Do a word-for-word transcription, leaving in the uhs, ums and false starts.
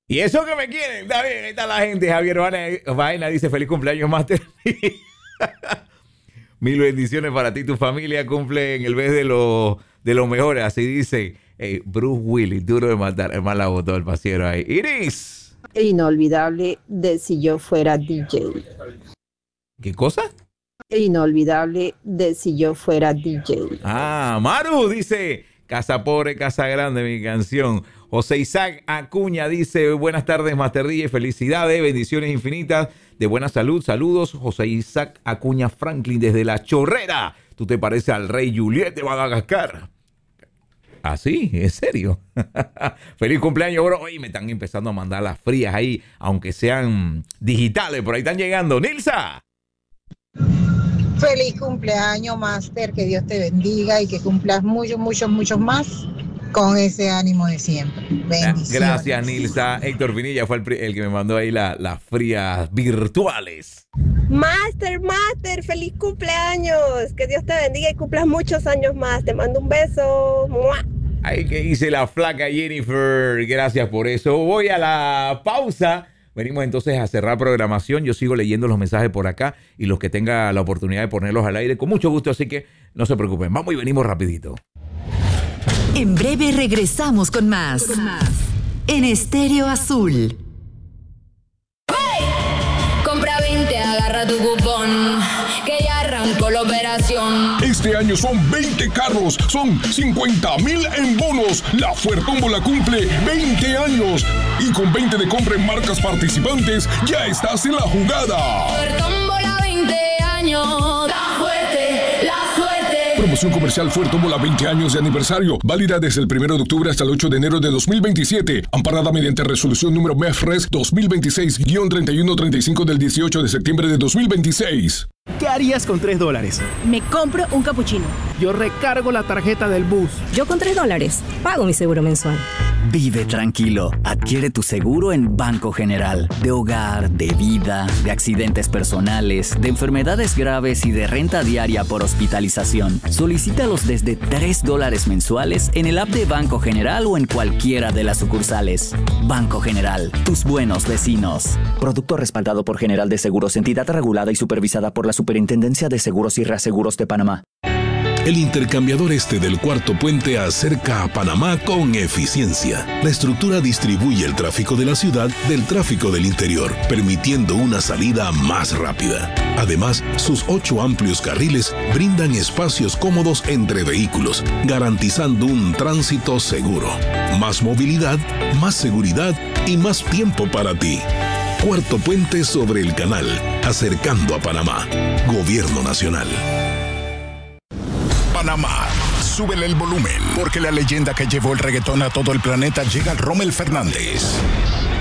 Y eso que me quieren, está bien, ahí está la gente. Javier Vaina dice, feliz cumpleaños, Master. Mil bendiciones para ti y tu familia. Cumple en el mes de los de los mejores. Así dice hey, Bruce Willis, duro de matar. El mal la botó el pasiero ahí. Iris. Inolvidable de Si Yo Fuera D J. ¿Qué cosa? Inolvidable de Si Yo Fuera D J. Ah, Maru dice, casa pobre, casa grande, mi canción. José Isaac Acuña dice, buenas tardes, Master D J, felicidades, bendiciones infinitas, de buena salud, saludos. José Isaac Acuña Franklin desde La Chorrera. ¿Tú te pareces al rey Juliet de Madagascar? ¿Ah, sí? ¿En serio? Feliz cumpleaños, bro. Oye, me están empezando a mandar las frías ahí, aunque sean digitales, por ahí están llegando. ¡Nilsa! Feliz cumpleaños, Master, que Dios te bendiga y que cumplas muchos, muchos, muchos más con ese ánimo de siempre. Bendiciones. Gracias, Nilsa. Héctor Pinilla fue el, el que me mandó ahí las la frías virtuales. Master, Master, feliz cumpleaños. Que Dios te bendiga y cumplas muchos años más. Te mando un beso. ¡Mua! Ahí que dice la flaca Jennifer. Gracias por eso. Voy a la pausa. Venimos entonces a cerrar programación. Yo sigo leyendo los mensajes por acá y los que tenga la oportunidad de ponerlos al aire con mucho gusto, así que no se preocupen. Vamos y venimos rapidito. En breve regresamos con más. Con más. En Estéreo Azul. ¡Hey! Compra veinte, agarra tu cupón, que ya arrancó la operación. Este año son veinte carros, son cincuenta mil en bonos. La Fuertómbola cumple veinte años. Y con veinte de compra en marcas participantes, ya estás en la jugada. Fuertómbola veinte años. ¡Tan fuerte, la suerte! Promoción comercial Fuertómbola veinte años de aniversario. Válida desde el primero de octubre hasta el ocho de enero de dos mil veintisiete. Amparada mediante resolución número M E F R E S dos mil veintiséis guión treinta y uno treinta y cinco del dieciocho de septiembre de dos mil veintiséis. ¿Qué harías con tres dólares? Me compro un capuchino. Yo recargo la tarjeta del bus. Yo con tres dólares pago mi seguro mensual. Vive tranquilo. Adquiere tu seguro en Banco General. De hogar, de vida, de accidentes personales, de enfermedades graves y de renta diaria por hospitalización. Solicítalos desde tres dólares mensuales en el app de Banco General o en cualquiera de las sucursales. Banco General, tus buenos vecinos. Producto respaldado por General de Seguros, entidad regulada y supervisada por la Superintendencia de Seguros y Reaseguros de Panamá. El intercambiador este del Cuarto Puente acerca a Panamá con eficiencia. La estructura distribuye el tráfico de la ciudad del tráfico del interior, permitiendo una salida más rápida. Además, sus ocho amplios carriles brindan espacios cómodos entre vehículos, garantizando un tránsito seguro. Más movilidad, más seguridad y más tiempo para ti. Cuarto Puente sobre el canal, acercando a Panamá. Gobierno Nacional. Panamá, súbele el volumen, porque la leyenda que llevó el reggaetón a todo el planeta llega Rommel Fernández.